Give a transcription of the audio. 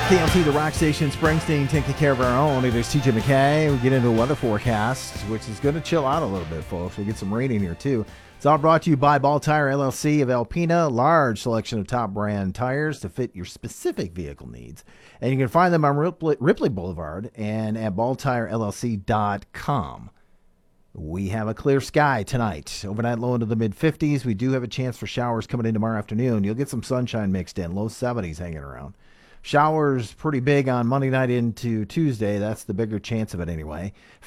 KLT, the rock station, Springsteen, taking care of our own. It is TJ McKay. We get into a weather forecast, which is going to chill out a little bit, folks. We get some rain in here, too. It's all brought to you by Ball Tire LLC of Alpena. Large selection of top brand tires to fit your specific vehicle needs. And you can find them on Ripley Boulevard and at balltirellc.com. We have a clear sky tonight. Overnight low into the mid-50s. We do have a chance for showers coming in tomorrow afternoon. You'll get some sunshine mixed in. Low 70s hanging around. Showers pretty big on Monday night into Tuesday. That's the bigger chance of it anyway.